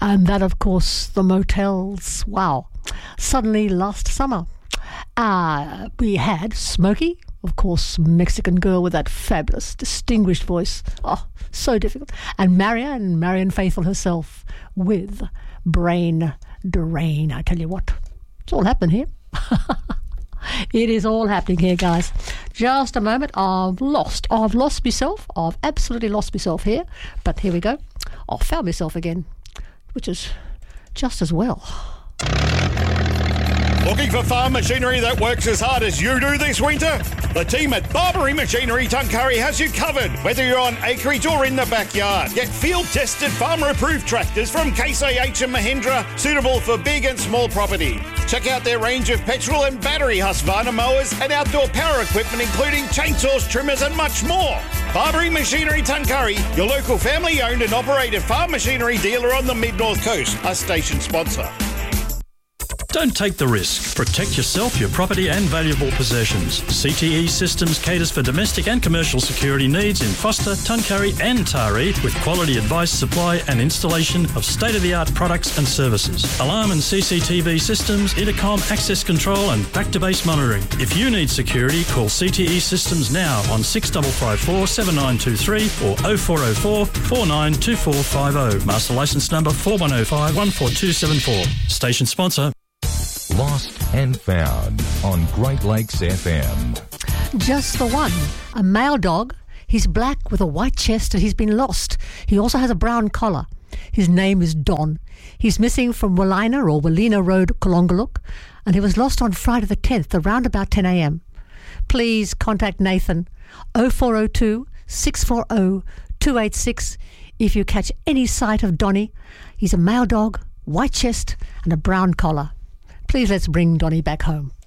And that, of course, the motels. Wow. Suddenly last summer, we had Smokey, of course, Mexican girl with that fabulous, distinguished voice. Oh, so difficult. And Marian Faithfull herself with Brain Drain. I tell you what, it's all happening here. It is all happening here, guys. Just a moment. I've lost myself. I've absolutely lost myself here. But here we go. I've found myself again, which is just as well. Looking for farm machinery that works as hard as you do this winter? The team at Barbary Machinery Tuncurry has you covered, whether you're on acreage or in the backyard. Get field-tested, farmer-approved tractors from Case IH and Mahindra, suitable for big and small property. Check out their range of petrol and battery Husqvarna mowers and outdoor power equipment, including chainsaws, trimmers and much more. Barbary Machinery Tuncurry, your local family-owned and operated farm machinery dealer on the Mid-North Coast, a station sponsor. Don't take the risk. Protect yourself, your property and valuable possessions. CTE Systems caters for domestic and commercial security needs in Foster, Tuncurry and Taree with quality advice, supply and installation of state-of-the-art products and services. Alarm and CCTV systems, intercom, access control and back-to-base monitoring. If you need security, call CTE Systems now on 6554 7923 or 0404 492450. Master licence number 4105 14274. Station sponsor. Lost and Found on Great Lakes FM. Just the one. A male dog. He's black with a white chest and he's been lost. He also has a brown collar. His name is Don. He's missing from Wallina Road, Kolongaluk, and he was lost on Friday the 10th around about 10 a.m. Please contact Nathan 0402 640 286 if you catch any sight of Donnie. He's a male dog, white chest and a brown collar. Please let's bring Donnie back home.